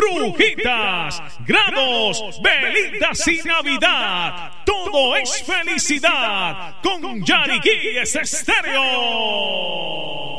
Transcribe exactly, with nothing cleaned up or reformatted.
Brujitas, Grados, Velitas y Navidad. Todo es felicidad con Yariquíes Estéreo.